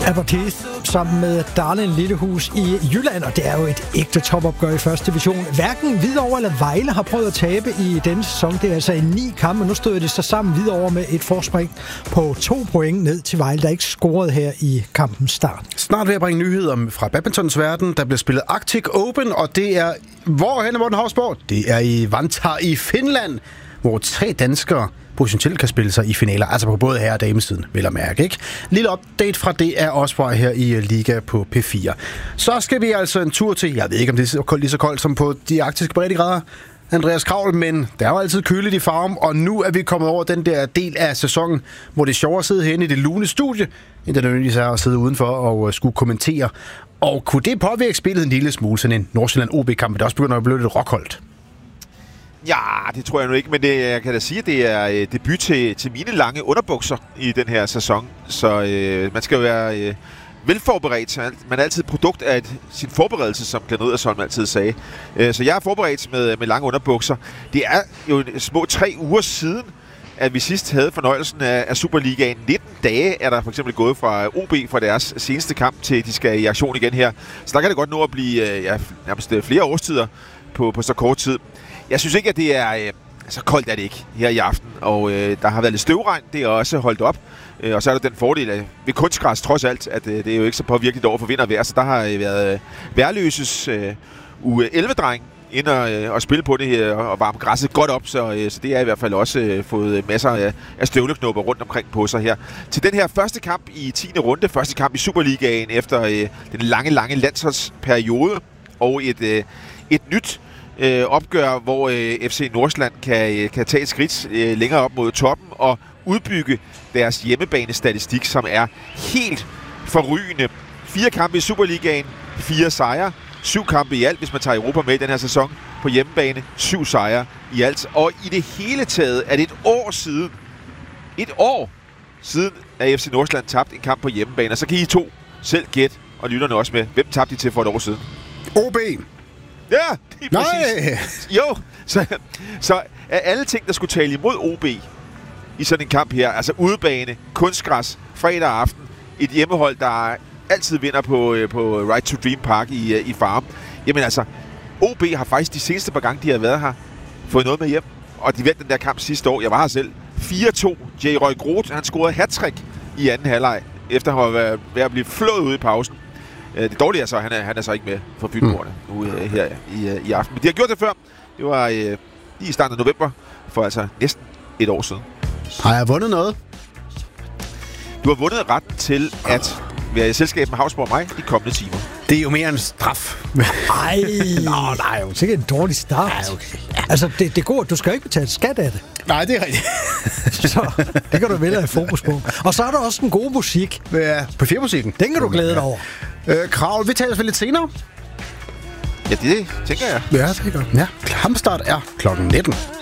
Aberteeth sammen med Darlin Lillehus i Jylland, og det er jo et ægte topopgør i første division. Hverken Hvidovre eller Vejle har prøvet at tabe i denne sæson. Det er altså i 9 kampe, og nu stod det så sammen Hvidovre med et forspring på 2 point ned til Vejle, der ikke scorede her i kampens start. Snart vil jeg bringe nyheder fra badmintons verden. Der bliver spillet Arctic Open, og det er hvorhen i Morten Havsborg? Det er i Vantaa i Finland, hvor 3 danskere potentielt kan spille sig i finaler, altså på både herre- og damesiden, vil jeg mærke, ikke? Lille update fra det er også fra her i Liga på P4. Så skal vi altså en tur til, jeg ved ikke, om det er lige så koldt som på de arktiske breddegrader, Andreas Kravl, men der er jo altid køligt i Farum, og nu er vi kommet over den der del af sæsonen, hvor det er sjovere at sidde herinde i det lune studie, end det nødvendigvis er at sidde udenfor og skulle kommentere. Og kunne det påvirke spillet en lille smule, sådan en Nordsjælland OB-kamp, der også begynder at blive lidt rockholdt? Ja, det tror jeg nu ikke, men jeg kan da sige, at det er debut til mine lange underbukser i den her sæson. Så man skal jo være velforberedt. Man er altid et produkt af sin forberedelse, som Glenn Riddersholm altid sagde. Så jeg er forberedt med lange underbukser. Det er jo små 3 uger siden, at vi sidst havde fornøjelsen af Superligaen. 19 dage er der for eksempel gået fra OB fra deres seneste kamp til, de skal i aktion igen her. Så der kan det godt nå at blive nærmest flere årstider på så kort tid. Jeg synes ikke, at det er så koldt er det ikke her i aften, og der har været lidt støvregn, det er også holdt op. Og så er der den fordel af, ved kunstgræs trods alt, at det er jo ikke så påvirkeligt over for vind og vejr, så der har været Værløses U11-dreng ind og spille på det her og varme græsset godt op, så det er i hvert fald også fået masser af støvleknopper rundt omkring på sig her. Til den her første kamp i 10. runde, første kamp i Superligaen efter den lange landsholdsperiode og et nyt opgør, hvor FC Nordsjælland kan tage et skridt længere op mod toppen og udbygge deres hjemmebanestatistik, som er helt forrygende. 4 kampe i Superligaen, 4 sejre, 7 kampe i alt, hvis man tager Europa med i den her sæson på hjemmebane, 7 sejre i alt. Og i det hele taget er det et år siden, at FC Nordsjælland tabte en kamp på hjemmebane. Og så kan I to selv gætte, og lytterne også med, hvem tabte de til for et år siden? OB! Ja, det er præcis. Jo, så af alle ting, der skulle tale imod OB i sådan en kamp her, altså udebane, kunstgræs, fredag aften, et hjemmehold, der altid vinder på Right to Dream Park i Farum. Jamen altså, OB har faktisk de seneste par gange, de har været her, fået noget med hjem. Og de vandt den der kamp sidste år. Jeg var her selv. 4-2. J. Roy Groth, han scorede hat-trick i anden halvleg, efter at have været ved at blive flået ud i pausen. Det dårlige er så, han er så ikke med for Fynborgerne nu her i aften. Men de har gjort det før. Det var lige i starten af november, for altså næsten et år siden. Har jeg vundet noget? Du har vundet retten til at være i selskab med Havsborg og mig de kommende timer. Det er jo mere en straf. Ej, nej, jo sikkert en dårlig start. Ej, okay. Altså, det er godt, du skal jo ikke betale skat af det. Nej, det er rigtigt. Så det kan du vel have fokus på. Og så er der også den gode musik. Ja, på P4-musikken. Den kan du glæde dig over. Kravl, vi taler lidt senere. Ja, det tænker jeg. Ja, det er godt. Ja, kampstart er klokken 19.